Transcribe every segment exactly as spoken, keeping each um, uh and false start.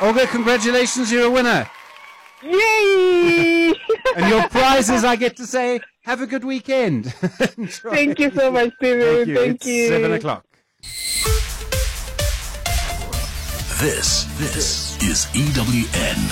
Olga, congratulations, you're a winner. Yay! And your prize is, I get to say, have a good weekend. Thank you so much, Steven. Thank you. Thank it's you. seven o'clock. This, this is E W N.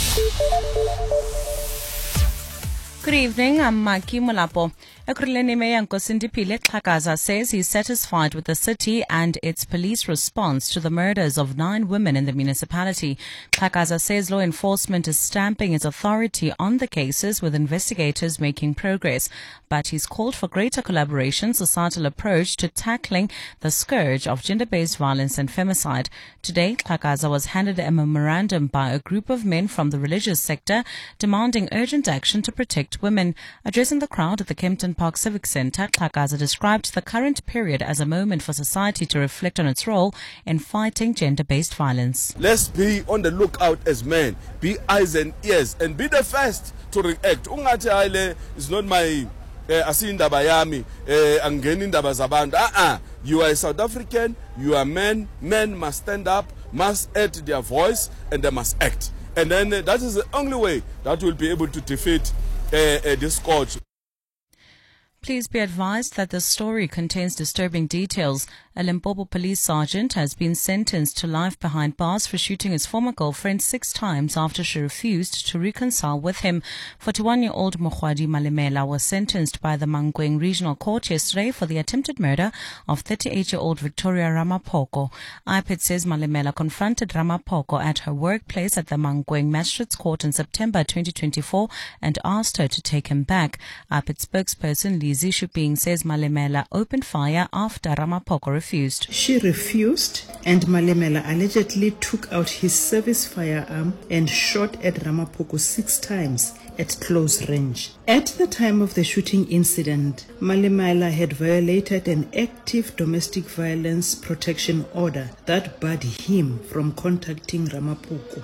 Good evening, I'm Maki Mulapo. Ekurhuleni Mayor Nkosindiphile Xhakaza says he's satisfied with the city and its police response to the murders of nine women in the municipality. Xhakaza says law enforcement is stamping its authority on the cases, with investigators making progress. But he's called for greater collaboration, societal approach to tackling the scourge of gender-based violence and femicide. Today, Xhakaza was handed a memorandum by a group of men from the religious sector demanding urgent action to protect women. Addressing the crowd at the Kempton Park Civic Centre, Xhakaza described the current period as a moment for society to reflect on its role in fighting gender-based violence. Let's be on the lookout as men, be eyes and ears, and be the first to react. Ungathi hayi is not my asindaba yami angeni indaba zabantu. Ah, you are a South African, you are men. Men must stand up, must add their voice, and they must act. And then uh, that is the only way that we'll be able to defeat uh, uh, this scourge. Please be advised that the story contains disturbing details. A Limpopo police sergeant has been sentenced to life behind bars for shooting his former girlfriend six times after she refused to reconcile with him. forty-one-year-old Mokhwadi Malemela was sentenced by the Mankweng Regional Court yesterday for the attempted murder of thirty-eight-year-old Victoria Ramapoko. I P I D says Malemela confronted Ramapoko at her workplace at the Mankweng Magistrates Court in September twenty twenty-four and asked her to take him back. I P I D spokesperson Lizzie Shuping says Malemela opened fire after Ramapoko refused. She refused, and Malemela allegedly took out his service firearm and shot at Ramapoko six times at close range. At the time of the shooting incident, Malemela had violated an active domestic violence protection order that barred him from contacting Ramapoko.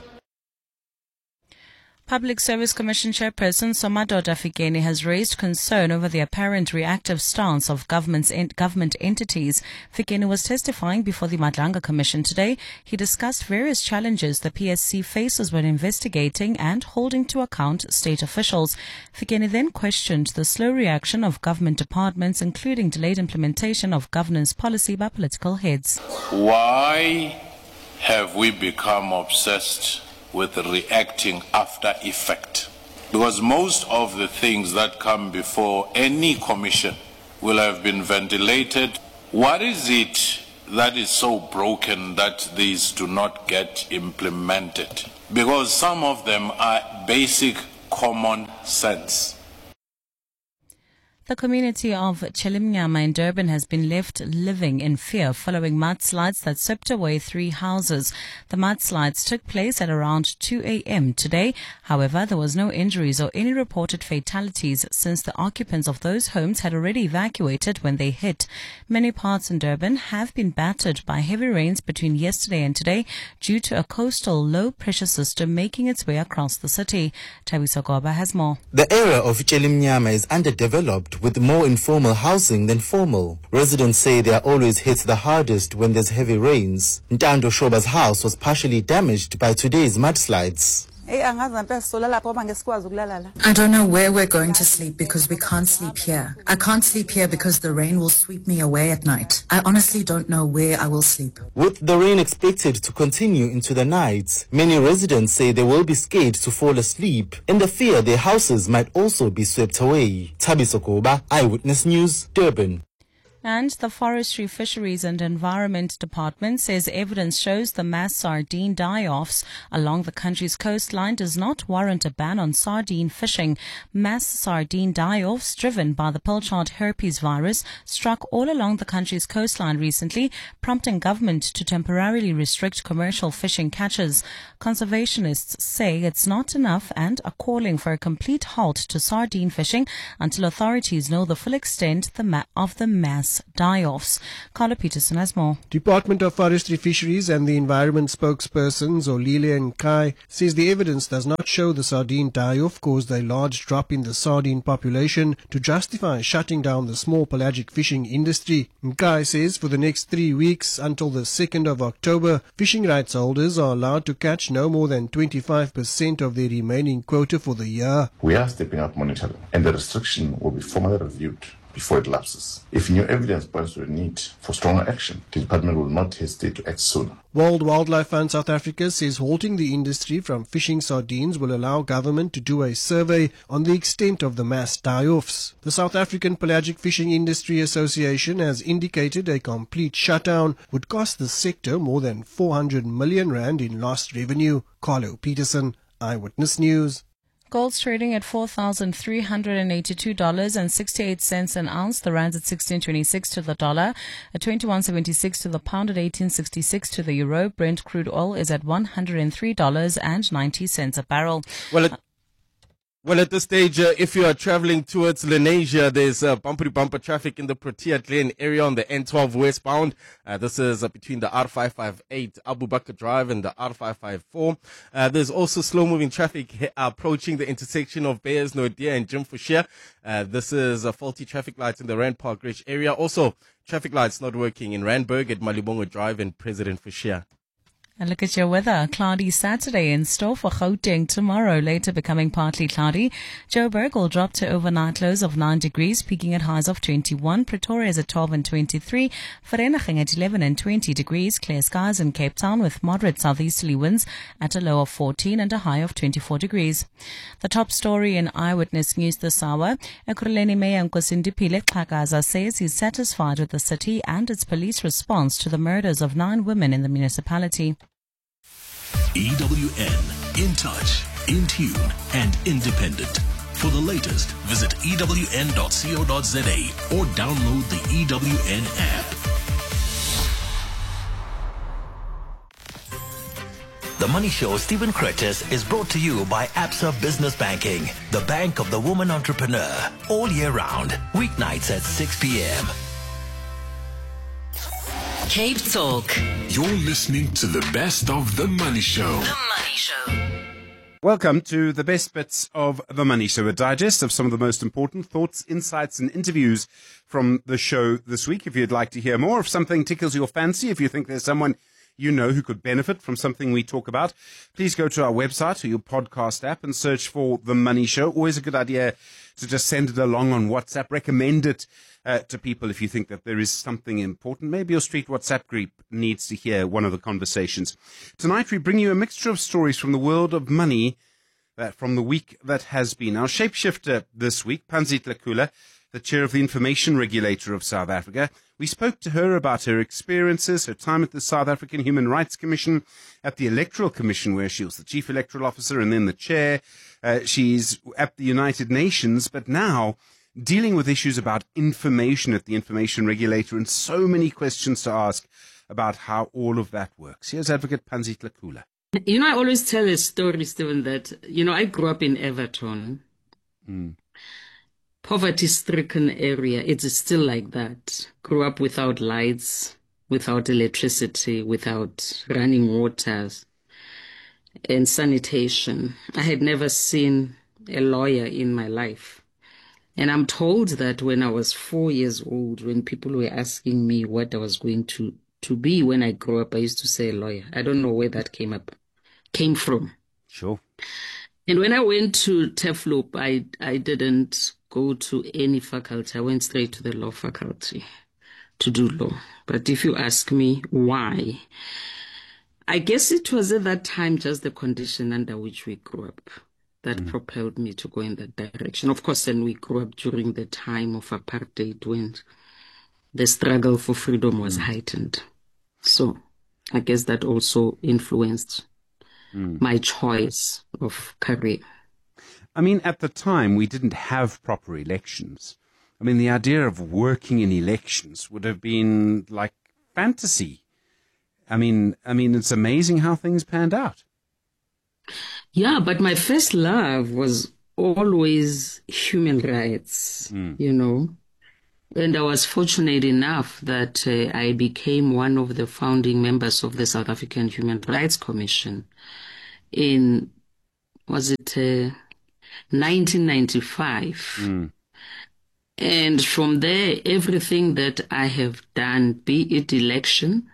Public Service Commission Chairperson Somadoda Fikeni has raised concern over the apparent reactive stance of government's en- government entities. Fikeni was testifying before the Madlanga Commission today. He discussed various challenges the P S C faces when investigating and holding to account state officials. Fikeni then questioned the slow reaction of government departments, including delayed implementation of governance policy by political heads. Why have we become obsessed with reacting after effect? Because most of the things that come before any commission will have been ventilated. What is it that is so broken that these do not get implemented? Because some of them are basic common sense. The community of Chelimnyama in Durban has been left living in fear following mudslides that swept away three houses. The mudslides took place at around two a.m. today. However, there was no injuries or any reported fatalities since the occupants of those homes had already evacuated when they hit. Many parts in Durban have been battered by heavy rains between yesterday and today due to a coastal low-pressure system making its way across the city. Thabiso Goba has more. The area of Chelimnyama is underdeveloped, with more informal housing than formal. Residents say they are always hit the hardest when there's heavy rains. Ntando Shoba's house was partially damaged by today's mudslides. I don't know where we're going to sleep because we can't sleep here. I can't sleep here because the rain will sweep me away at night. I honestly don't know where I will sleep. With the rain expected to continue into the night, many residents say they will be scared to fall asleep in the fear their houses might also be swept away. Thabiso Goba, Eyewitness News, Durban. And the Forestry, Fisheries and Environment Department says evidence shows the mass sardine die-offs along the country's coastline does not warrant a ban on sardine fishing. Mass sardine die-offs driven by the Pilchard herpes virus struck all along the country's coastline recently, prompting government to temporarily restrict commercial fishing catches. Conservationists say it's not enough and are calling for a complete halt to sardine fishing until authorities know the full extent of the mass mass die-offs. Carla Peterson has more. Department of Forestry, Fisheries and the Environment spokesperson Zolile Nkai says the evidence does not show the sardine die-off caused a large drop in the sardine population to justify shutting down the small pelagic fishing industry. Nkai says for the next three weeks until the second of October, fishing rights holders are allowed to catch no more than twenty-five percent of their remaining quota for the year. We are stepping up monitoring, and the restriction will be formally reviewed before it lapses. If new evidence points to a need for stronger action, the department will not hesitate to act sooner. World Wildlife Fund South Africa says halting the industry from fishing sardines will allow government to do a survey on the extent of the mass die-offs. The South African Pelagic Fishing Industry Association has indicated a complete shutdown would cost the sector more than four hundred million rand in lost revenue. Carlo Peterson, Eyewitness News. Gold's trading at four thousand three hundred eighty-two dollars and sixty-eight cents an ounce. The rand's at sixteen twenty-six to the dollar, at twenty-one seventy-six to the pound, at eighteen sixty-six to the euro. Brent crude oil is at one hundred three dollars and ninety cents a barrel. Well, it- Well, at this stage, uh, if you are traveling towards Lenasia, there's uh, bumper-to-bumper traffic in the Protea Glen area on the N twelve westbound. Uh, this is uh, between the R five five eight Abu Bakr Drive and the R five five four. Uh, there's also slow-moving traffic he- approaching the intersection of Beyers Nordia and Jim Fushia. Uh, this is a faulty traffic lights in the Rand Park Ridge area. Also, traffic lights not working in Randburg at Malibongo Drive and President Fushia. And look at your weather. Cloudy Saturday in store for Gauteng tomorrow, later becoming partly cloudy. Joburg will drop to overnight lows of nine degrees, peaking at highs of twenty-one. Pretoria is at twelve and twenty-three. Vereeniging at eleven and twenty degrees. Clear skies in Cape Town with moderate southeasterly winds at a low of fourteen and a high of twenty-four degrees. The top story in Eyewitness News this hour. Ekurhuleni Mayor Nkosindipile Xhakaza says he's satisfied with the city and its police response to the murders of nine women in the municipality. E W N, in touch, in tune, and independent. For the latest, visit E W N dot co dot za or download the E W N app. The Money Show, Stephen Curtis, is brought to you by Absa Business Banking, the bank of the woman entrepreneur. All year round, weeknights at six p.m. Cape Talk. You're listening to the best of The Money Show. The Money Show. Welcome to the best bits of The Money Show, a digest of some of the most important thoughts, insights and interviews from the show this week. If you'd like to hear more, if something tickles your fancy, if you think there's someone you know who could benefit from something we talk about, please go to our website or your podcast app and search for The Money Show. Always a good idea to just send it along on WhatsApp. Recommend it uh, to people if you think that there is something important. Maybe your street WhatsApp group needs to hear one of the conversations. Tonight we bring you a mixture of stories from the world of money uh, from the week that has been. Our shapeshifter this week, Panzit Lakula, the chair of the Information Regulator of South Africa. We spoke to her about her experiences, her time at the South African Human Rights Commission, at the Electoral Commission, where she was the chief electoral officer and then the chair. Uh, she's at the United Nations, but now dealing with issues about information at the Information Regulator, and so many questions to ask about how all of that works. Here's Advocate Panzit Lakula. You know, I always tell a story, Stephen, that, you know, I grew up in Everton. Mm. Poverty-stricken area. It's still like that. Grew up without lights, without electricity, without running waters and sanitation. I had never seen a lawyer in my life. And I'm told that when I was four years old, when people were asking me what I was going to, to be when I grew up, I used to say a lawyer. I don't know where that came up, came from. Sure. And when I went to Tefloop, I, I didn't go to any faculty. I went straight to the law faculty to do law. But if you ask me why, I guess it was at that time just the condition under which we grew up that mm. propelled me to go in that direction. Of course, then we grew up during the time of apartheid when the struggle for freedom was mm. heightened. So I guess that also influenced mm. my choice of career. I mean, at the time, we didn't have proper elections. I mean, the idea of working in elections would have been like fantasy. I mean, I mean, it's amazing how things panned out. Yeah, but my first love was always human rights, mm. you know. and I was fortunate enough that uh, I became one of the founding members of the South African Human Rights Commission in, was it uh, nineteen ninety-five? Mm. And from there, everything that I have done, be it election,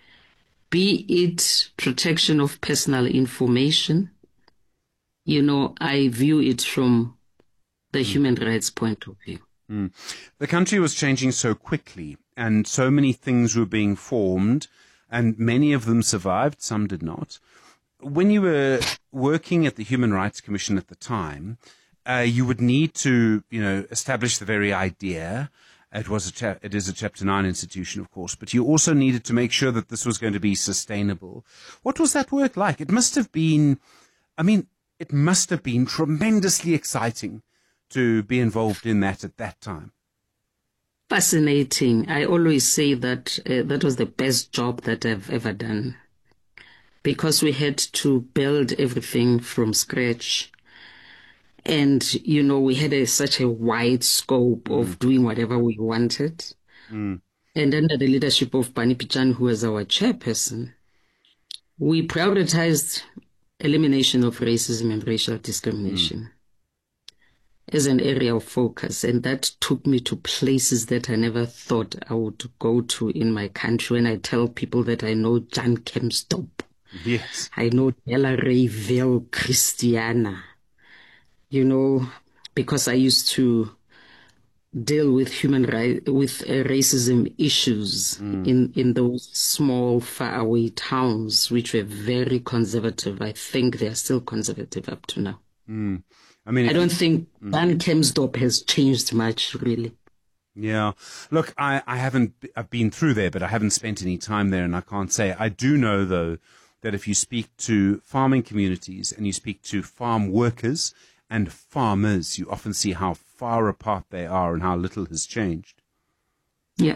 be it protection of personal information, you know, I view it from the mm. human rights point of view. Mm. The country was changing so quickly, and so many things were being formed, and many of them survived, some did not. When you were working at the Human Rights Commission at the time, uh, you would need to, you know, establish the very idea. It was a cha- it is a Chapter nine institution, of course, but you also needed to make sure that this was going to be sustainable. What was that work like? It must have been, I mean, it must have been tremendously exciting to be involved in that at that time. Fascinating. I always say that uh, that was the best job that I've ever done, because we had to build everything from scratch. And, you know, we had a, such a wide scope mm. of doing whatever we wanted. Mm. And under the leadership of Pani Pichane, who was our chairperson, we prioritized elimination of racism and racial discrimination mm. as an area of focus. And that took me to places that I never thought I would go to in my country. When I tell people that I know Jan Kempsdorp, yes, I know Ella Rayville Christiana, you know, because I used to deal with human rights, with uh, racism issues mm. in, in those small, faraway towns, which were very conservative. I think they are still conservative up to now. Mm. I mean, I don't you, think mm. Van Kempsdorp has changed much, really. Yeah. Look, I, I haven't, I've been through there, but I haven't spent any time there, and I can't say. I do know, though, that if you speak to farming communities and you speak to farm workers and farmers, you often see how far apart they are and how little has changed. Yeah.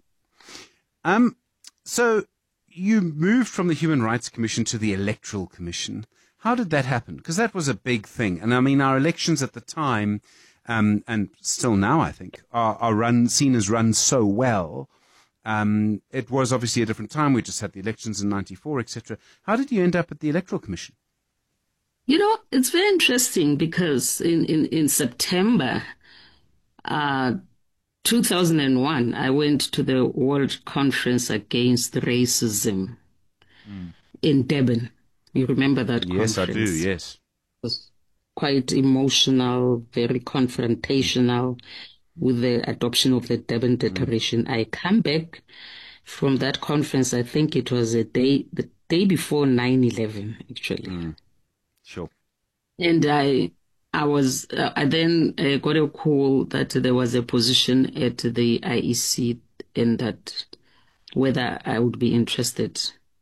Um. So you moved from the Human Rights Commission to the Electoral Commission. How did that happen? Because that was a big thing. And I mean, our elections at the time, um, and still now, I think, are, are run, seen as run so well. Um, it was obviously a different time. We just had the elections in ninety-four, et cetera. How did you end up at the Electoral Commission? You know, it's very interesting because in, in, in September uh, two thousand one, I went to the World Conference Against Racism mm. in Durban. You remember that yes, conference? Yes, I do, yes. It was quite emotional, very confrontational with the adoption of the Durban Declaration. Mm. I come back from that conference, I think it was a day, the day before nine eleven, actually. Mm. Sure. And I, I was, uh, I then uh, got a call that there was a position at the I E C and that whether I would be interested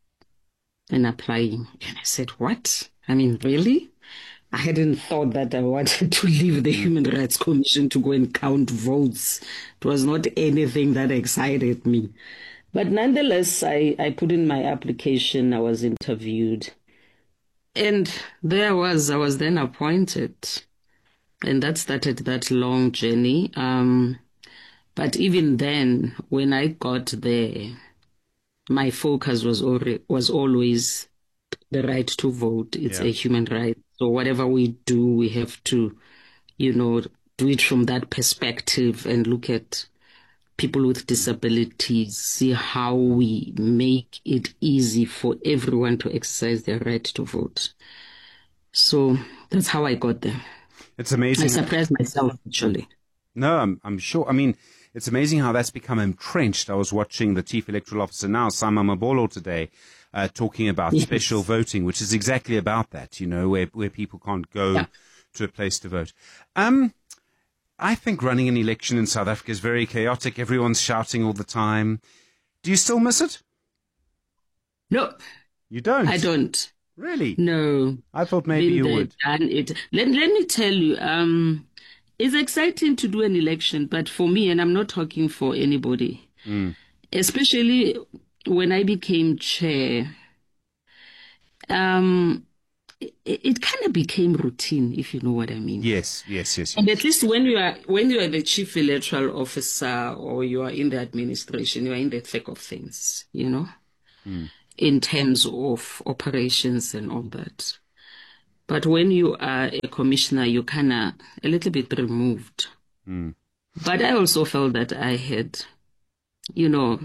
in applying. And I said, what? I mean, really? I hadn't thought that I wanted to leave the Human Rights Commission to go and count votes. It was not anything that excited me. But nonetheless, I, I put in my application. I was interviewed. And there I was, I was then appointed. And that started that long journey. Um, but even then, when I got there, my focus was already, was always the right to vote. It's yeah. a human right. So whatever we do, we have to, you know, do it from that perspective and look at people with disabilities, see how we make it easy for everyone to exercise their right to vote. So that's how I got there. It's amazing. I surprised myself, actually. No, I'm, I'm sure. I mean, it's amazing how that's become entrenched. I was watching the Chief Electoral Officer now, Sama Mabolo, today, uh, talking about yes. special voting, which is exactly about that, you know, where, where people can't go yeah. to a place to vote. Um, I think running an election in South Africa is very chaotic. Everyone's shouting all the time. Do you still miss it? No. You don't? I don't. Really? No. I thought maybe you would. Done it. Let, let me tell you, um, it's exciting to do an election, but for me, and I'm not talking for anybody, mm. especially when I became chair, um, it, it kind of became routine, if you know what I mean. Yes, yes, yes. yes. And at least when you are when you are the chief electoral officer or you are in the administration, you are in the thick of things, you know, Mm. in terms of operations and all that. But when you are a commissioner, you're kind of a little bit removed. Mm. But I also felt that I had, you know,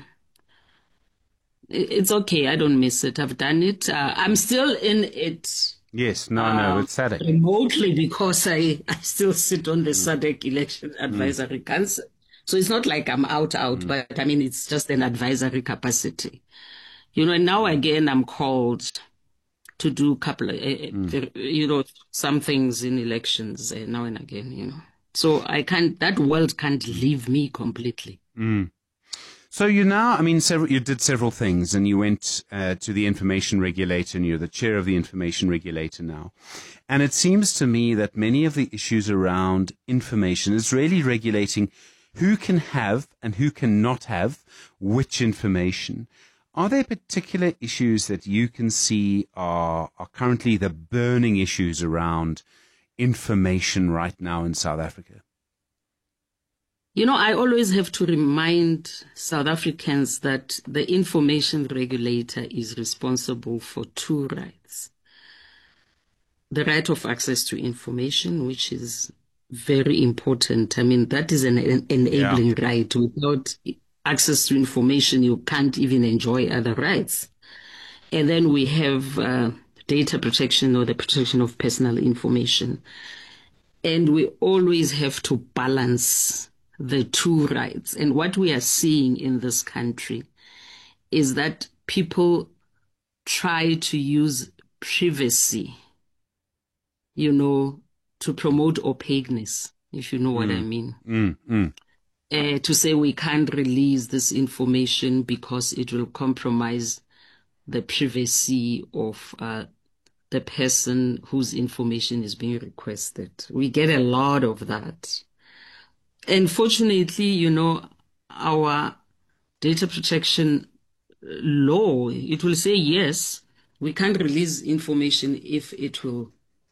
it- it's okay. I don't miss it. I've done it. Uh, I'm still in it. Yes, no, no, it's SADC. Remotely, because I, I still sit on the SADC Election Advisory Council. So it's not like I'm out, out, but I mean, it's just an advisory capacity. You know, and now again, I'm called to do a couple of, uh, you know, some things in elections uh, now and again, you know. So I can't, that world can't leave me completely. Mm. So you now, I mean, several, you did several things, and you went uh, to the information regulator, and you're the chair of the information regulator now. And it seems to me that many of the issues around information is really regulating who can have and who cannot have which information. Are there particular issues that you can see are, are currently the burning issues around information right now in South Africa? You know, I always have to remind South Africans that the information regulator is responsible for two rights. The right of access to information, which is very important. I mean, that is an, an enabling Yeah. right. Without access to information, you can't even enjoy other rights. And then we have uh, data protection, or the protection of personal information. And we always have to balance the two rights. And what we are seeing in this country is that people try to use privacy, you know, to promote opaqueness, if you know what I mean. Mm, mm. Uh, to say we can't release this information because it will compromise the privacy of uh, the person whose information is being requested. We get a lot of that. And fortunately, you know, our data protection law, it will say, yes, we can't release information if it will,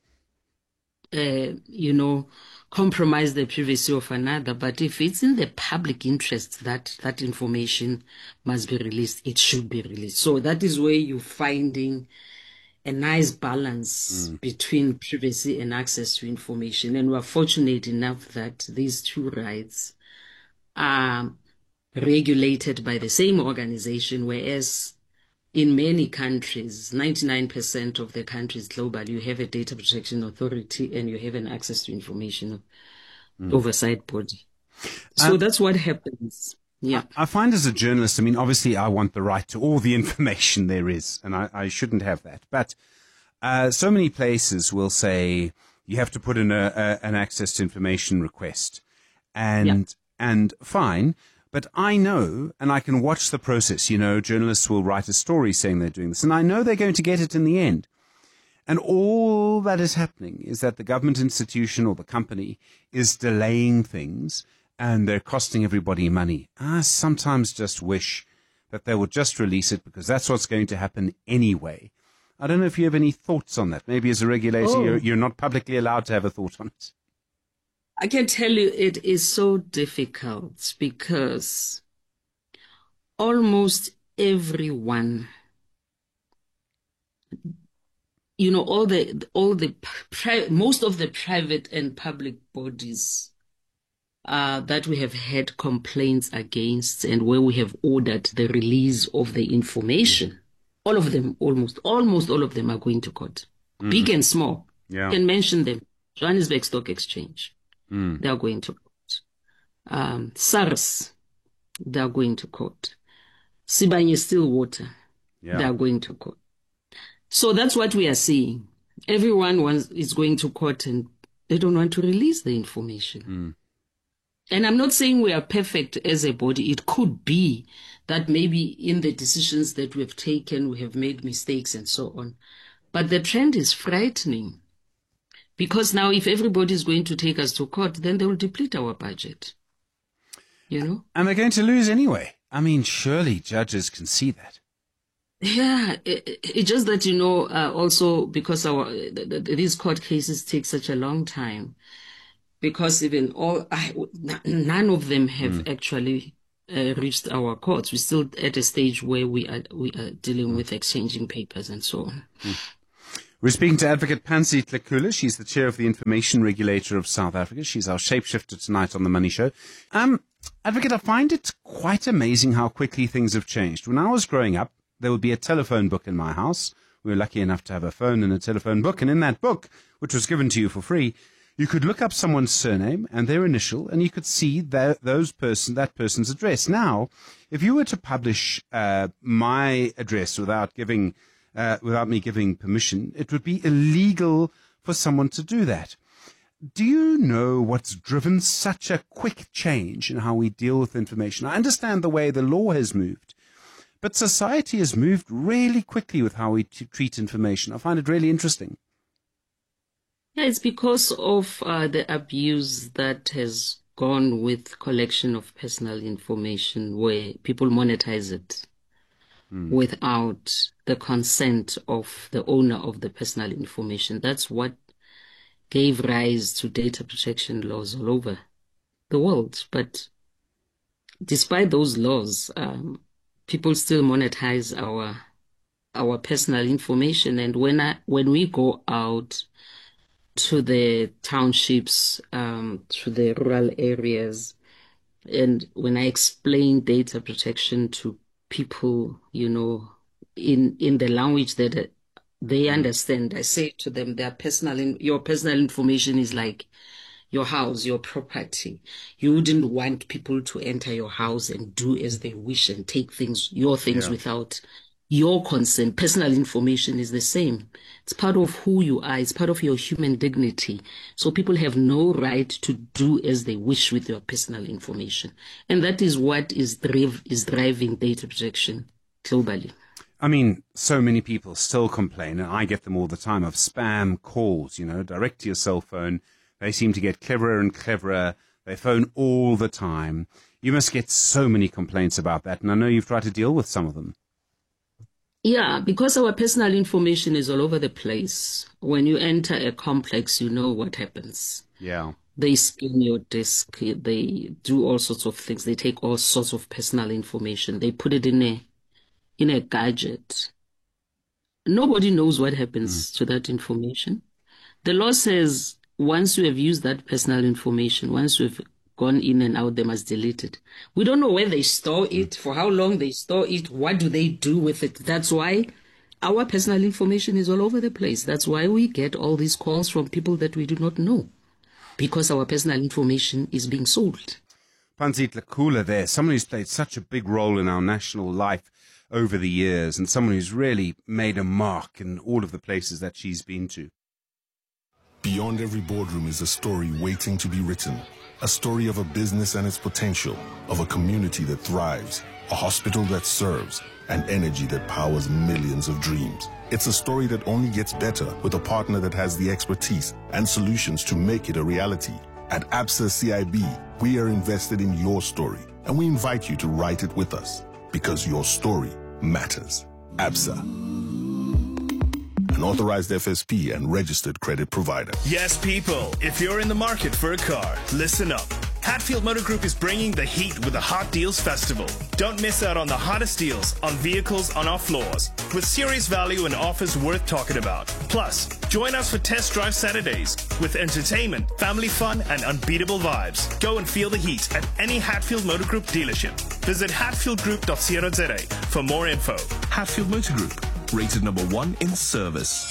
uh, you know, compromise the privacy of another. But if it's in the public interest that that information must be released, it should be released. So that is where you're finding a nice balance Mm. between privacy and access to information. And we're fortunate enough that these two rights are regulated by the same organization, whereas in many countries, ninety-nine percent of the countries globally, you have a data protection authority and you have an access to information Mm. oversight body. So Uh, that's what happens. Yeah. I find as a journalist, I mean, obviously I want the right to all the information there is, and I, I shouldn't have that. But uh, so many places will say you have to put in a, a, an access to information request. And, and fine, but I know, and I can watch the process, you know, journalists will write a story saying they're doing this, and I know they're going to get it in the end. And all that is happening is that the government institution or the company is delaying things, and they're costing everybody money. I sometimes just wish that they would just release it, because that's what's going to happen anyway. I don't know if you have any thoughts on that. Maybe as a regulator, Oh. you're, you're not publicly allowed to have a thought on it. I can tell you it is so difficult because almost everyone, you know, all the, all the, pri- most of the private and public bodies uh, that we have had complaints against and where we have ordered the release of the information, all of them, almost, almost all of them are going to court, Mhm. big and small. Yeah. You can mention them. Johannesburg Stock Exchange. Mm. They are going to court. Um, SARS, they are going to court. Sibanye Stillwater, Yeah. they are going to court. So that's what we are seeing. Everyone wants, is going to court and they don't want to release the information. Mm. And I'm not saying we are perfect as a body. It could be that maybe in the decisions that we have taken, we have made mistakes and so on. But the trend is frightening. Because now if everybody is going to take us to court, then they will deplete our budget. You know? And they're going to lose anyway. I mean, surely judges can see that. Yeah, it, it's just that, you know, uh, also because our th- th- these court cases take such a long time, because even all, I, none of them have mm. actually uh, reached our courts. We're still at a stage where we are we are dealing with exchanging papers and so on. Mm. We're speaking to Advocate Pansy Tlakula. She's the chair of the Information Regulator of South Africa. She's our shapeshifter tonight on The Money Show. Um, Advocate, I find it quite amazing how quickly things have changed. When I was growing up, there would be a telephone book in my house. We were lucky enough to have a phone and a telephone book. And in that book, which was given to you for free, you could look up someone's surname and their initial, and you could see that, those person, that person's address. Now, if you were to publish uh, my address without giving... Uh, without me giving permission, it would be illegal for someone to do that. Do you know what's driven such a quick change in how we deal with information? I understand the way the law has moved, but society has moved really quickly with how we t- treat information. I find it really interesting. Yeah, it's because of uh, the abuse that has gone with collection of personal information, where people monetize it without the consent of the owner of the personal information. That's what gave rise to data protection laws all over the world. But despite those laws, um, people still monetize our our personal information. And when I, when we go out to the townships, um, to the rural areas, and when I explain data protection to people, you know, in, in the language that uh, they understand, I say to them, their personal, in, your personal information is like your house, your property. You wouldn't want people to enter your house and do as they wish and take things, your things, yeah. without your consent. Personal information is the same. It's part of who you are. It's part of your human dignity. So people have no right to do as they wish with your personal information. And that is what is, driv- is driving data protection globally. I mean, so many people still complain, and I get them all the time, of spam calls, you know, direct to your cell phone. They seem to get cleverer and cleverer. They phone all the time. You must get so many complaints about that, and I know you've tried to deal with some of them. Yeah, because our personal information is all over the place. When you enter a complex, you know what happens. Yeah. They scan your disk. They do all sorts of things. They take all sorts of personal information. They put it in a in a gadget. Nobody knows what happens mm. to that information. The law says once you have used that personal information, once you've gone in and out, they must delete it. We don't know where they store it, for how long they store it, what do they do with it. That's why our personal information is all over the place. That's why we get all these calls from people that we do not know, because our personal information is being sold. Pansy Tlakula there, someone who's played such a big role in our national life over the years, and someone who's really made a mark in all of the places that she's been to. Beyond every boardroom is a story waiting to be written. A story of a business and its potential, of a community that thrives, a hospital that serves, and energy that powers millions of dreams. It's a story that only gets better with a partner that has the expertise and solutions to make it a reality. At Absa C I B, we are invested in your story, and we invite you to write it with us, because your story matters. Absa, an authorized F S P and registered credit provider. Yes, people, if you're in the market for a car, listen up. Hatfield Motor Group is bringing the heat with the Hot Deals Festival. Don't miss out on the hottest deals on vehicles on our floors, with serious value and offers worth talking about. Plus, join us for Test Drive Saturdays with entertainment, family fun, and unbeatable vibes. Go and feel the heat at any Hatfield Motor Group dealership. Visit hatfield group dot co dot za for more info. Hatfield Motor Group, rated number one in service.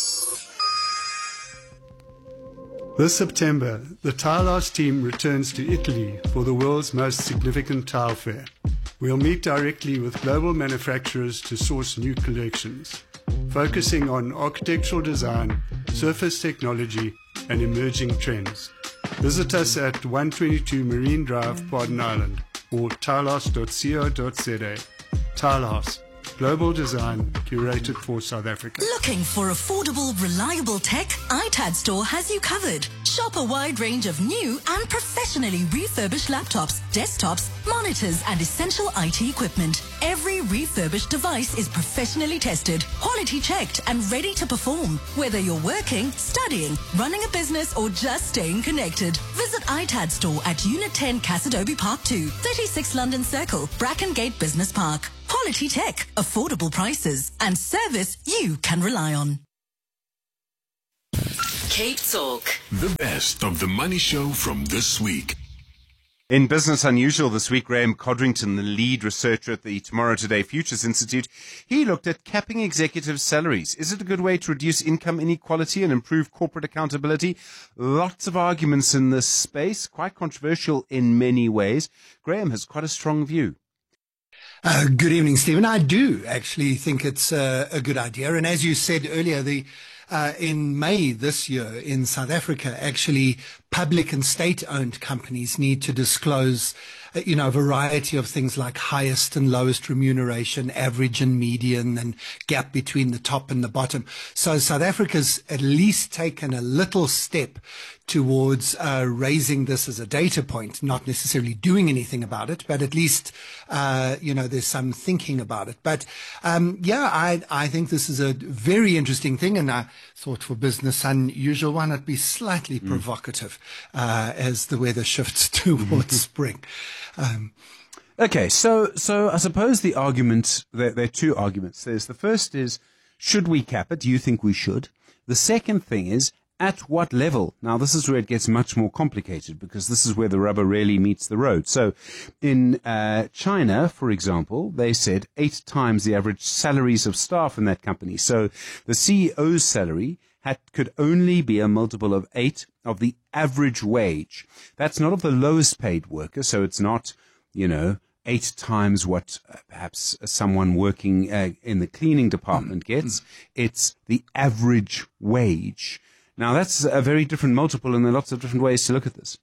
This September, the Tile House team returns to Italy for the world's most significant tile fair. We'll meet directly with global manufacturers to source new collections, focusing on architectural design, surface technology, and emerging trends. Visit us at one twenty-two Marine Drive, Baden Island, or tilehouse dot co dot za. Tile House, global design curated for South Africa. Looking for affordable, reliable tech? I T A D Store has you covered. Shop a wide range of new and professional professionally refurbished laptops, desktops, monitors, and essential I T equipment. Every refurbished device is professionally tested, quality checked, and ready to perform. Whether you're working, studying, running a business, or just staying connected, visit I T A D store at Unit ten Cassidobi Park two, thirty-six London Circle, Brackengate Business Park. Quality tech, affordable prices, and service you can rely on. Cape Talk. The best of the Money Show from this week. In Business Unusual this week, Graham Codrington, the lead researcher at the Tomorrow Today Futures Institute, he looked at capping executive salaries. Is it a good way to reduce income inequality and improve corporate accountability? Lots of arguments in this space, quite controversial in many ways. Graham has quite a strong view. Uh, good evening, Stephen. I do actually think it's uh, a good idea. And as you said earlier, the uh, in May this year in South Africa, actually public and state-owned companies need to disclose, uh, you know, a variety of things like highest and lowest remuneration, average and median, and gap between the top and the bottom. So South Africa's at least taken a little step towards uh, raising this as a data point, not necessarily doing anything about it, but at least, uh, you know, there's some thinking about it. But, um, yeah, I, I think this is a very interesting thing, and I thought for Business Unusual one, it'd be slightly mm. provocative uh, as the weather shifts towards mm-hmm. spring. Um, okay, so so I suppose the argument, there, there are two arguments. There's the first is, should we cap it? Do you think we should? The second thing is, at what level? Now, this is where it gets much more complicated because this is where the rubber really meets the road. So in uh, China, for example, they said eight times the average salaries of staff in that company. So the C E O's salary had, could only be a multiple of eight of the average wage. That's not of the lowest paid worker. So it's not, you know, eight times what uh, perhaps someone working uh, in the cleaning department gets. It's the average wage. Now, that's a very different multiple, and there are lots of different ways to look at this.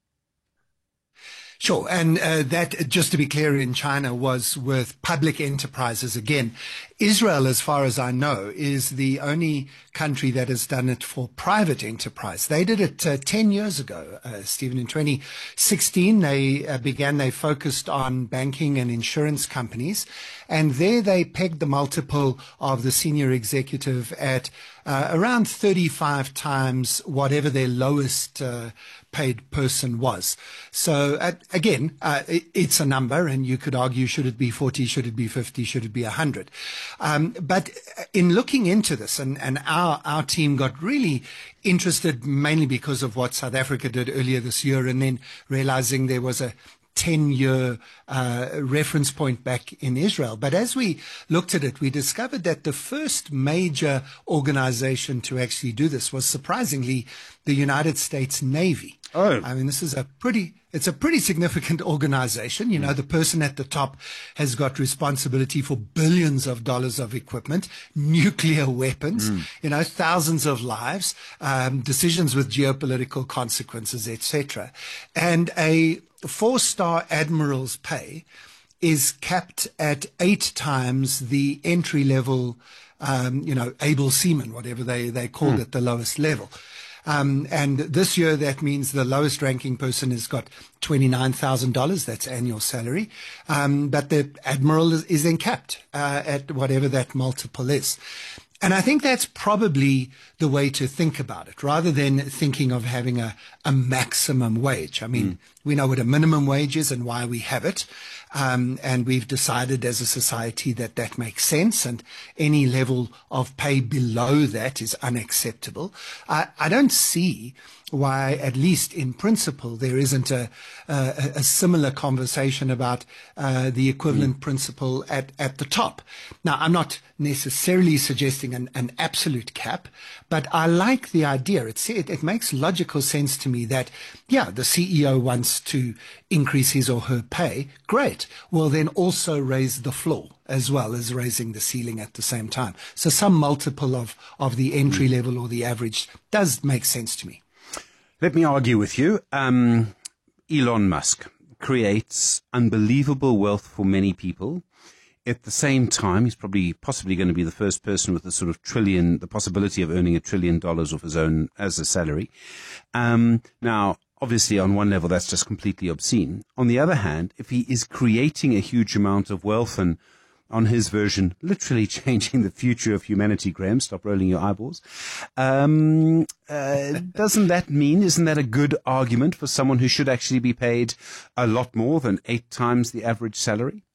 Sure. And uh, that, just to be clear, in China was with public enterprises again. Israel, as far as I know, is the only country that has done it for private enterprise. They did it uh, ten years ago, uh, Stephen. In twenty sixteen, they uh, began, they focused on banking and insurance companies. And there they pegged the multiple of the senior executive at uh, around thirty-five times whatever their lowest uh, paid person was. So uh, again, uh, it, it's a number, and you could argue, should it be forty, should it be fifty, should it be one hundred? Um, but in looking into this, and, and our, our team got really interested mainly because of what South Africa did earlier this year, and then realizing there was a ten-year uh, reference point back in Israel. But as we looked at it, we discovered that the first major organization to actually do this was, surprisingly, the United States Navy. Oh. I mean, this is a pretty, it's a pretty significant organization. You know, the person at the top has got responsibility for billions of dollars of equipment, nuclear weapons, mm. you know, thousands of lives, um, decisions with geopolitical consequences, et cetera. And a four-star admiral's pay is capped at eight times the entry-level, um, you know, able seaman, whatever they, they called mm. it, the lowest level. Um, and this year, that means the lowest ranking person has got twenty-nine thousand dollars. That's annual salary. Um, but the admiral is, is then capped uh, at whatever that multiple is. And I think that's probably the way to think about it, rather than thinking of having a, a maximum wage. I mean, mm. we know what a minimum wage is and why we have it. Um, and we've decided as a society that that makes sense, and any level of pay below that is unacceptable. I, I don't see why, at least in principle, there isn't a, a, a similar conversation about uh, the equivalent mm. principle at, at the top. Now, I'm not necessarily suggesting an, an absolute cap, but I like the idea. It's, it, it makes logical sense to me that, yeah, the C E O wants to increase his or her pay. Great. Well, then also raise the floor as well as raising the ceiling at the same time. So some multiple of, of the entry level or the average does make sense to me. Let me argue with you. Um, Elon Musk creates unbelievable wealth for many people. At the same time, he's probably possibly going to be the first person with a sort of trillion, the possibility of earning a trillion dollars of his own as a salary. Um, now, obviously, on one level, that's just completely obscene. On the other hand, if he is creating a huge amount of wealth and, on his version, literally changing the future of humanity, Graham, stop rolling your eyeballs, um, uh, doesn't that mean, isn't that a good argument for someone who should actually be paid a lot more than eight times the average salary?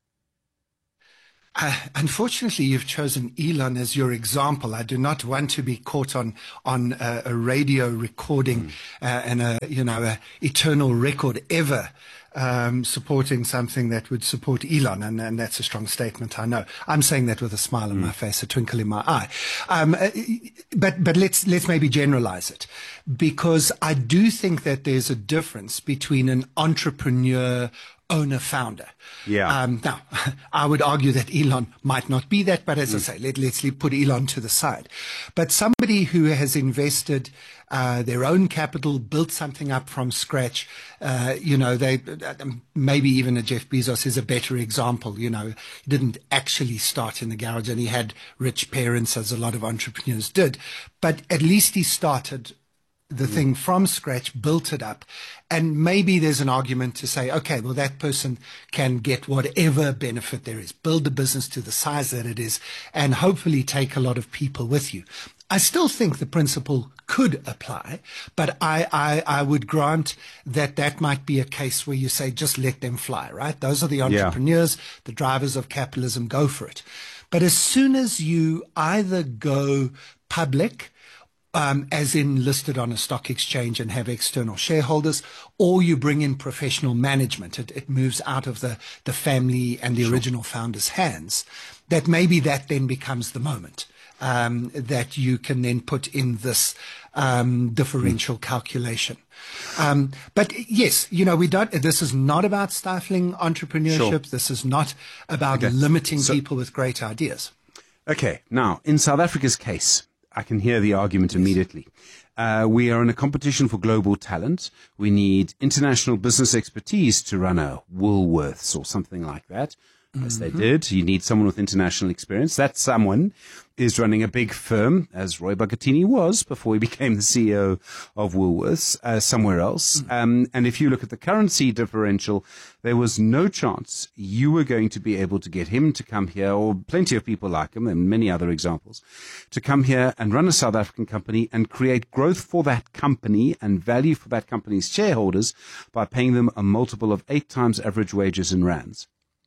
Uh, unfortunately, you've chosen Elon as your example. I do not want to be caught on on uh, a radio recording mm. uh, and a you know a eternal record ever um, supporting something that would support Elon, and, and that's a strong statement. I know. I'm saying that with a smile on mm. my face, a twinkle in my eye. Um, uh, but but let's let's maybe generalize it, because I do think that there's a difference between an entrepreneur, owner, founder. Yeah. Um, now, I would argue that Elon might not be that, but as mm. I say, let, let's put Elon to the side. But somebody who has invested uh, their own capital, built something up from scratch, uh, you know, they maybe even a Jeff Bezos is a better example. You know, he didn't actually start in the garage, and he had rich parents, as a lot of entrepreneurs did. But at least he started the mm. thing from scratch, built it up. And maybe there's an argument to say, okay, well, that person can get whatever benefit there is, build the business to the size that it is, and hopefully take a lot of people with you. I still think the principle could apply, but I, I, I would grant that that might be a case where you say, just let them fly, right? Those are the entrepreneurs, yeah. the drivers of capitalism, go for it. But as soon as you either go public, Um, as in listed on a stock exchange and have external shareholders, or you bring in professional management, it, it moves out of the, the family and the sure. original founder's hands, that maybe that then becomes the moment um, that you can then put in this um, differential mm. calculation. Um, but yes, you know, we don't, this is not about stifling entrepreneurship. Sure. This is not about okay. limiting so, people with great ideas. Okay. Now, in South Africa's case, I can hear the argument immediately. Uh, we are in a competition for global talent. We need international business expertise to run a Woolworths or something like that, mm-hmm. as they did. You need someone with international experience. That someone is running a big firm, as Roy Bagattini was before he became the C E O of Woolworths, uh, somewhere else. Mm-hmm. Um, and if you look at the currency differential, there was no chance you were going to be able to get him to come here, or plenty of people like him, and many other examples, to come here and run a South African company and create growth for that company and value for that company's shareholders by paying them a multiple of eight times average wages in rands.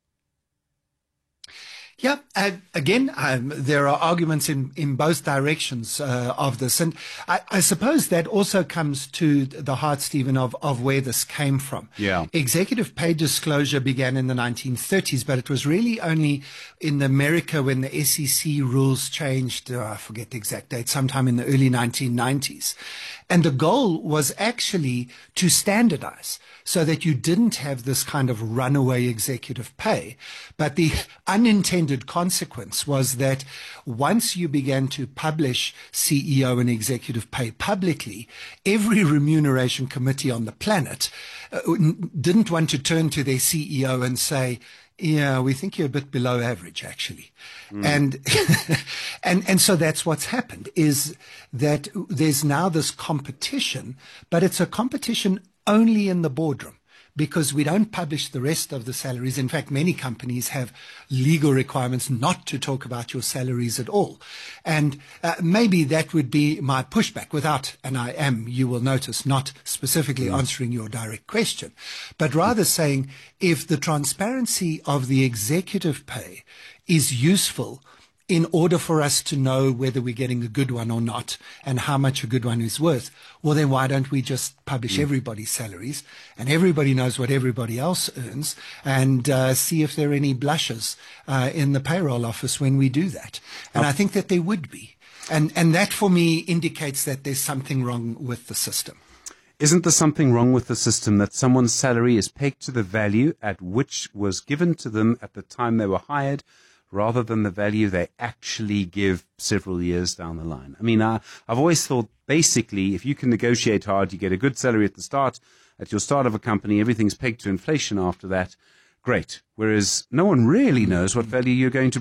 Yeah, uh, again, um, there are arguments in, in both directions uh, of this. And I, I suppose that also comes to the heart, Stephen, of, of where this came from. Yeah. Executive pay disclosure began in the nineteen thirties, but it was really only in America when the S E C rules changed, uh, I forget the exact date, sometime in the early nineteen nineties. And the goal was actually to standardize so that you didn't have this kind of runaway executive pay. But the unintended consequence was that once you began to publish C E O and executive pay publicly, every remuneration committee on the planet uh, didn't want to turn to their C E O and say, yeah, we think you're a bit below average, actually. Mm. And, and, and so that's what's happened, is that there's now this competition, but it's a competition only in the boardroom, because we don't publish the rest of the salaries. In fact, many companies have legal requirements not to talk about your salaries at all. And uh, maybe that would be my pushback, without, and I am, you will notice, not specifically mm. answering your direct question, but rather saying if the transparency of the executive pay is useful in order for us to know whether we're getting a good one or not and how much a good one is worth, well, then why don't we just publish mm. everybody's salaries, and everybody knows what everybody else earns, and uh, see if there are any blushes uh, in the payroll office when we do that. And oh. I think that there would be. And, and that for me indicates that there's something wrong with the system. Isn't there something wrong with the system that someone's salary is pegged to the value at which was given to them at the time they were hired, rather than the value they actually give several years down the line? I mean, I, I've always thought, basically, if you can negotiate hard, you get a good salary at the start, at your start of a company, everything's pegged to inflation after that, great. Whereas no one really knows what value you're going to bring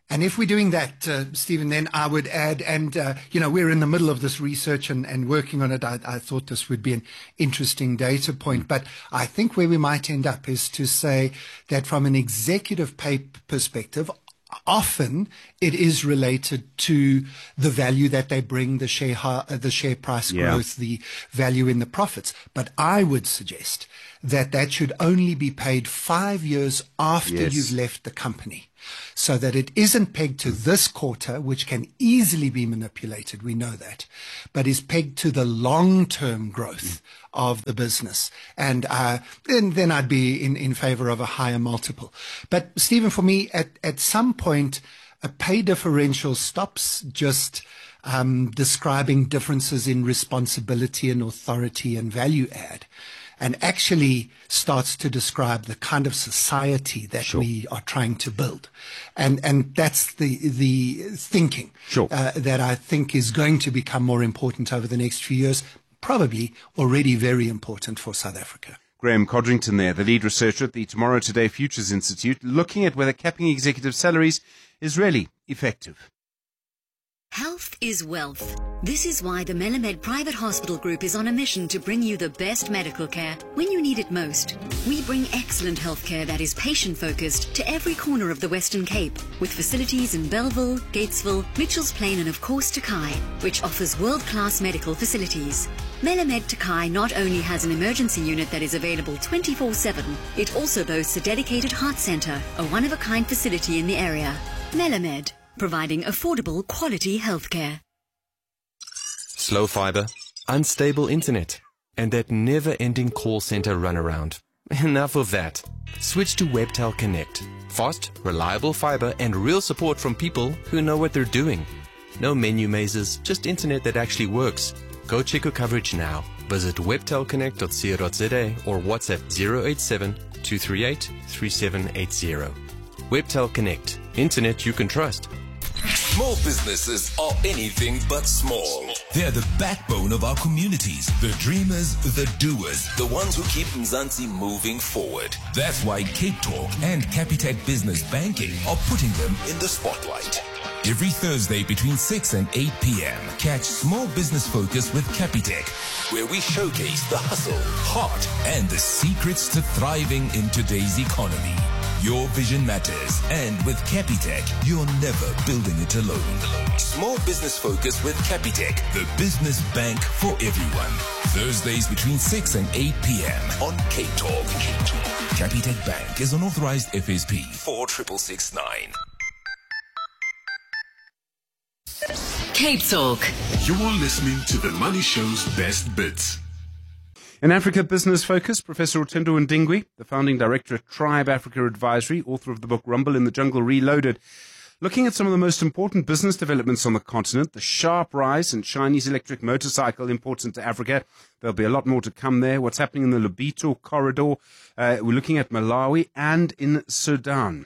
And if we're doing that, uh, Stephen, then I would add, and, uh, you know, we're in the middle of this research and, and working on it. I, I thought this would be an interesting data point. But I think where we might end up is to say that from an executive pay perspective, often it is related to the value that they bring, the share, uh, the share price Yeah. growth, the value in the profits. But I would suggest that that should only be paid five years after Yes. you've left the company, so that it isn't pegged to this quarter, which can easily be manipulated. We know that, but is pegged to the long-term growth of the business. And uh, then, then I'd be in, in favor of a higher multiple. But Stephen, for me, at, at some point, a pay differential stops just um, describing differences in responsibility and authority and value add, and actually starts to describe the kind of society that Sure. we are trying to build. And and that's the the thinking Sure. uh, that I think is going to become more important over the next few years, probably already very important for South Africa. Graham Codrington there, the lead researcher at the Tomorrow Today Futures Institute, looking at whether capping executive salaries is really effective. Health is wealth. This is why the Melamed Private Hospital Group is on a mission to bring you the best medical care when you need it most. We bring excellent healthcare that is patient-focused to every corner of the Western Cape, with facilities in Bellville, Gatesville, Mitchells Plain and of course Takai, which offers world-class medical facilities. Melamed Takai not only has an emergency unit that is available twenty-four seven, it also boasts a dedicated heart centre, a one-of-a-kind facility in the area. Melamed, providing affordable, quality healthcare. Slow fiber, unstable internet, and that never-ending call center runaround. Enough of that. Switch to Webtel Connect. Fast, reliable fiber and real support from people who know what they're doing. No menu mazes, just internet that actually works. Go check your coverage now. Visit webtel connect dot co dot za or WhatsApp zero eight seven, two three eight, three seven eight zero. Webtel Connect. Internet you can trust. Small businesses are anything but small. They're the backbone of our communities, the dreamers, the doers, the ones who keep Mzansi moving forward. That's why Cape Talk and Capitec Business Banking are putting them in the spotlight. Every Thursday between six and eight p.m. catch Small Business Focus with Capitec, where we showcase the hustle, heart, and the secrets to thriving in today's economy. Your vision matters, and with Capitec, you're never building it alone. Small Business Focus with Capitec, the business bank for everyone. Thursdays between six and eight p.m. on Cape Talk. Capitec Bank is an authorized F S P four six six nine. Cape Talk. You're listening to The Money Show's best bits. In Africa Business Focus, Professor Utendo Ndingwi, the founding director at Tribe Africa Advisory, author of the book Rumble in the Jungle Reloaded, looking at some of the most important business developments on the continent, the sharp rise in Chinese electric motorcycle imports into Africa. There'll be a lot more to come there. What's happening in the Lobito corridor? Uh, we're looking at Malawi and in Sudan.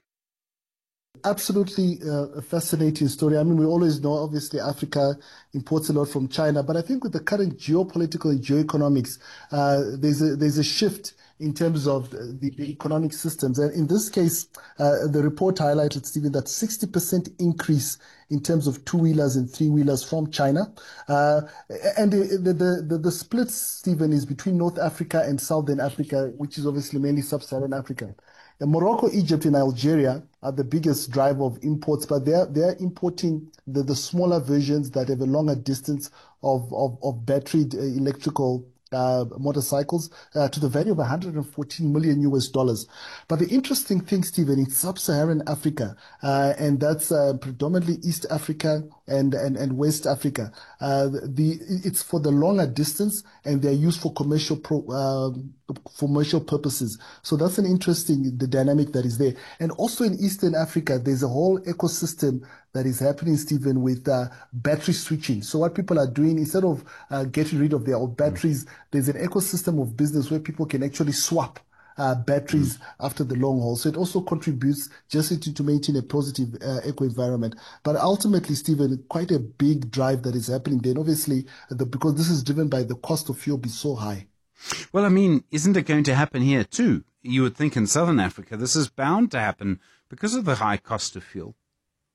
Absolutely uh, a fascinating story. I mean, we always know, obviously, Africa imports a lot from China, but I think with the current geopolitical and geoeconomics, uh, there's a, there's a shift in terms of the, the economic systems. And in this case, uh, the report highlighted, Stephen, that sixty percent increase in terms of two-wheelers and three-wheelers from China. Uh, and the, the, the, the split, Stephen, is between North Africa and Southern Africa, which is obviously mainly sub-Saharan Africa. And Morocco, Egypt, and Algeria are the biggest driver of imports, but they're they're importing the, the smaller versions that have a longer distance of of, of battery uh, electrical uh, motorcycles uh, to the value of one hundred fourteen million U S dollars. But the interesting thing, Stephen, it's sub-Saharan Africa, uh, and that's uh, predominantly East Africa and, and, and West Africa. Uh, the it's for the longer distance, and they're used for commercial pro, uh, commercial purposes. So that's an interesting the dynamic that is there. And also in Eastern Africa, there's a whole ecosystem that is happening, Stephen, with uh, battery switching. So what people are doing, instead of uh, getting rid of their old batteries, mm. there's an ecosystem of business where people can actually swap Uh, batteries mm. after the long haul. So it also contributes just to, to maintain a positive uh, eco environment. But ultimately, Stephen, quite a big drive that is happening there. And obviously, the, because this is driven by the cost of fuel be so high. Well, I mean, isn't it going to happen here too? You would think in Southern Africa, this is bound to happen because of the high cost of fuel.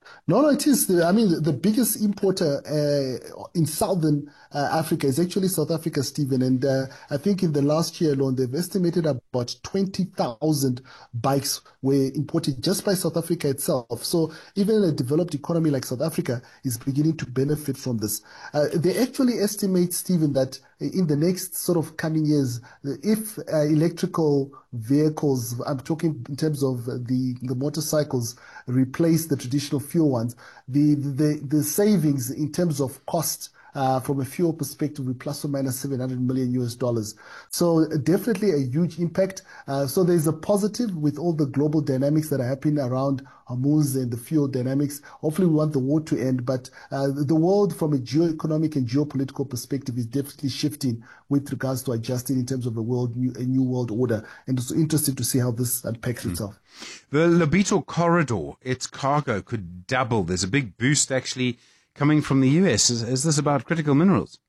No, no, it is. The, I mean, the, the biggest importer uh, in southern uh, Africa is actually South Africa, Stephen. And uh, I think in the last year alone, they've estimated about twenty thousand bikes were imported just by South Africa itself. So even a developed economy like South Africa is beginning to benefit from this. Uh, they actually estimate, Stephen, that in the next sort of coming years, if uh, electrical vehicles, I'm talking in terms of the, the motorcycles, replace the traditional fuel ones, the, the, the savings in terms of cost uh, from a fuel perspective will be plus or minus seven hundred million U S dollars. So definitely a huge impact. Uh, so there's a positive with all the global dynamics that are happening around Hormuz and the fuel dynamics. Hopefully we want the war to end, but uh, the world from a geoeconomic and geopolitical perspective is definitely shifting with regards to adjusting in terms of a world, new, a new world order. And it's interesting to see how this unpacks mm. itself. The Lobito corridor, its cargo could double. There's a big boost actually coming from the U S. Is, is this about critical minerals?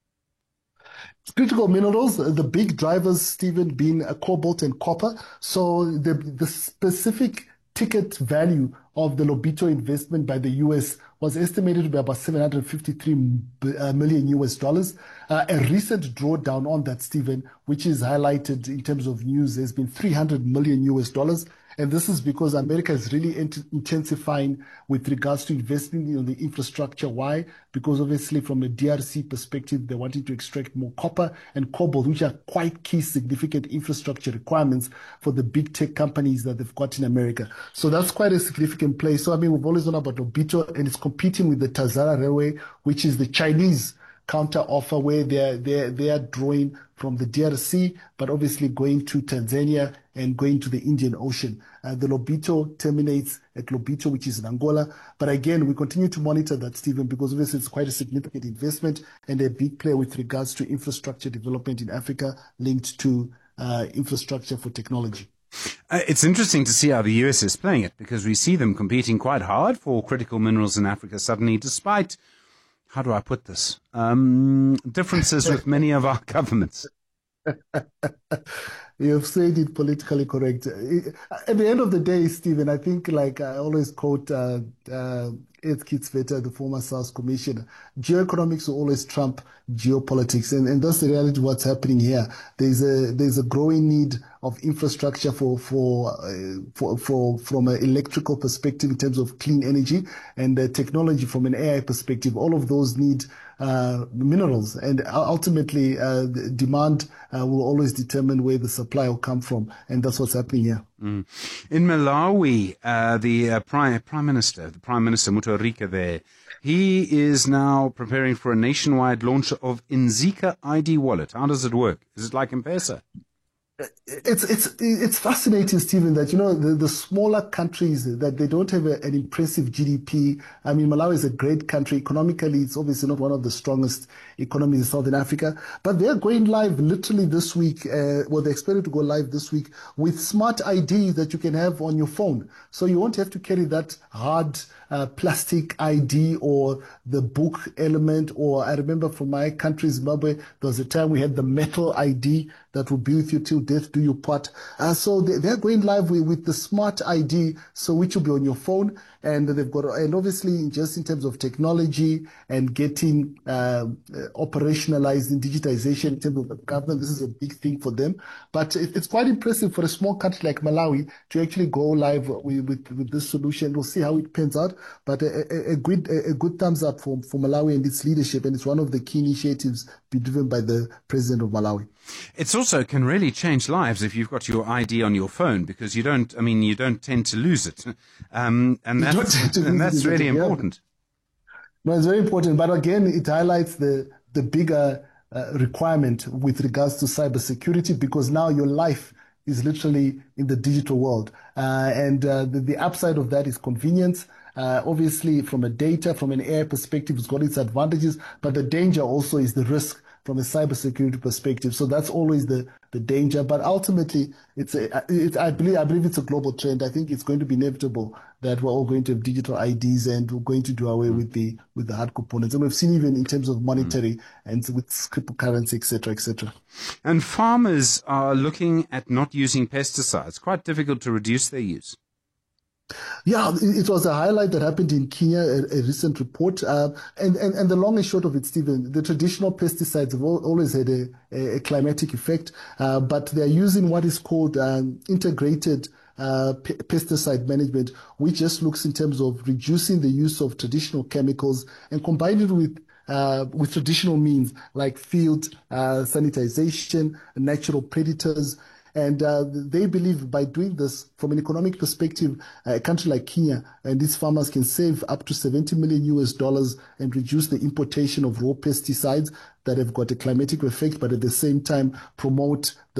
Critical minerals, the big drivers, Stephen, being uh, cobalt and copper. So the, the specific ticket value of the Lobito investment by the U S was estimated to be about seven hundred fifty-three million U S dollars. Uh, a recent drawdown on that, Stephen, which is highlighted in terms of news, has been three hundred million U S dollars. And this is because America is really int- intensifying with regards to investing in the infrastructure. Why? Because obviously from a D R C perspective, they're wanting to extract more copper and cobalt, which are quite key significant infrastructure requirements for the big tech companies that they've got in America. So that's quite a significant play. So I mean, we've always known about Lobito, and it's competing with the Tazara Railway, which is the Chinese counter offer where they're, they're, they are drawing from the D R C, but obviously going to Tanzania and going to the Indian Ocean. Uh, the Lobito terminates at Lobito, which is in Angola. But again, we continue to monitor that, Stephen, because obviously it's quite a significant investment and a big player with regards to infrastructure development in Africa linked to uh, infrastructure for technology. Uh, it's interesting to see how the U S is playing it, because we see them competing quite hard for critical minerals in Africa suddenly, despite, how do I put this, um, differences with many of our governments. You've said it politically correct. At the end of the day, Stephen, I think, like I always quote uh, uh, Ed Kitzvetter, the former SARS commissioner, geoeconomics will always trump geopolitics, and, and that's the reality of what's happening here. There's a there's a growing need of infrastructure for for uh, for, for from an electrical perspective in terms of clean energy, and uh, technology from an A I perspective. All of those need uh, minerals, and ultimately uh, the demand uh, will always determine where the supply will come from, and that's what's happening here. Mm. In Malawi, uh, the uh, prime, prime minister, the Prime Minister Mutharika there, he is now preparing for a nationwide launch of Inzika I D wallet. How does it work? Is it like M-Pesa? It's it's it's fascinating, Stephen, that, you know, the, the smaller countries, that they don't have a, an impressive G D P. I mean, Malawi is a great country. Economically, it's obviously not one of the strongest economies in Southern Africa, but they're going live literally this week. Uh, well, they're expected to go live this week with smart I D that you can have on your phone. So you won't have to carry that hard uh, plastic I D or the book element. Or I remember from my country, Zimbabwe, there was a time we had the metal I D that will be with you till death do you part. Uh, so they, they're going live with, with the smart I D, so which will be on your phone. And they've got, and obviously just in terms of technology and getting uh, operationalized in digitization in terms of the government, this is a big thing for them. But it, it's quite impressive for a small country like Malawi to actually go live with, with, with this solution. We'll see how it pans out. But a, a, a good a, a good thumbs up for, for Malawi and its leadership. And it's one of the key initiatives be driven by the president of Malawi. It's also can really change lives if you've got your I D on your phone, because you don't, I mean, you don't tend to lose it. Um, and that's, and that's really important. No, it's very important. But again, it highlights the, the bigger uh, requirement with regards to cybersecurity, because now your life is literally in the digital world. Uh, and uh, the, the upside of that is convenience. Uh, obviously, from a data, from an A I perspective, it's got its advantages, but the danger also is the risk from a cybersecurity perspective. So that's always the, the danger. But ultimately, it's a, it, I believe I believe it's a global trend. I think it's going to be inevitable that we're all going to have digital I Ds, and we're going to do away with the with the hard components. And we've seen even in terms of monetary mm. and with cryptocurrency, et cetera, et cetera. And farmers are looking at not using pesticides. Quite difficult to reduce their use. Yeah, it was a highlight that happened in Kenya, a, a recent report. Uh, and, and, and the long and short of it, Stephen, the traditional pesticides have always had a, a climatic effect, uh, but they're using what is called um, integrated uh, p- pesticide management, which just looks in terms of reducing the use of traditional chemicals and combining it with Uh, with traditional means like field uh, sanitization, natural predators. And uh, they believe by doing this, from an economic perspective, uh, a country like Kenya and these farmers can save up to seventy million U S dollars and reduce the importation of raw pesticides that have got a climatic effect, but at the same time promote the